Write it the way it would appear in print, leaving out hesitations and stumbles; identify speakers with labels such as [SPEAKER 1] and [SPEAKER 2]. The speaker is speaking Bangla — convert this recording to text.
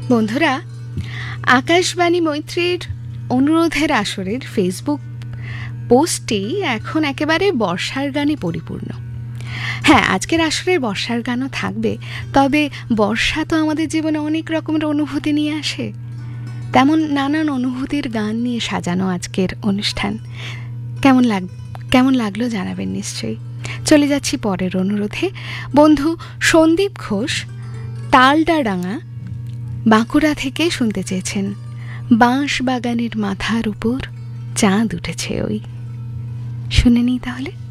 [SPEAKER 1] বন্ধুরা, আকাশবাণী মৈত্রীর অনুরোধের আসরের ফেসবুক পোস্টটি এখন একেবারে বর্ষার গানে পরিপূর্ণ। হ্যাঁ, আজকের আসরের বর্ষার গানও থাকবে, তবে বর্ষা তো আমাদের জীবনে অনেক রকমের অনুভূতি নিয়ে আসে। তেমন নানান অনুভূতির গান নিয়ে সাজানো আজকের অনুষ্ঠান। কেমন লাগলো জানাবেন নিশ্চয়ই। চলে যাচ্ছি পরের অনুরোধে। বন্ধু সন্দীপ ঘোষ তালডাডাঙ্গা বাঁকুড়া থেকে শুনতে চেয়েছেন বাঁশ বাগানের মাথার উপর চাঁদ উঠেছে। ওই শুনে নিই তাহলে।